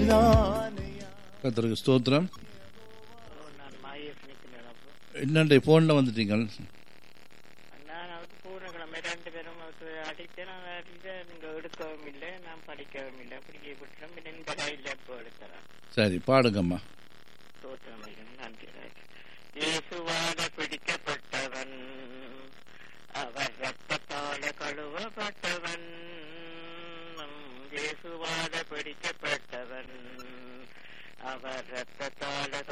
கர்த்தருக்கு ஸ்தோத்திரம். நான் மாயேஸ் நிற்கிறேன். அப்போ என்னண்டே போன்ல வந்துட்டீங்க? நான் அவருக்கு பூர்ணக்கிழமை 2 பேரும் அவருக்கு அடித்தேன். நான் அடித்தேன், நீங்கள் எடுக்கவும் இல்லை, நான் படிக்கவும் இல்லை. அப்படியே விட்டுறோம். இந்த கையில் எப்போ எடுக்கிறேன். சரி, பாடுங்கம்மா. ஸ்தோத்திரம் ஐயா, நன்றி ராஜா. இயேசுவால பிடிக்கப்பட்டவன், அவர் ரத்தத்தால கழுவப்பட்டவன். இயேசுவால பிடிக்கப்பட்டவன், அவர் ரத்தத்தால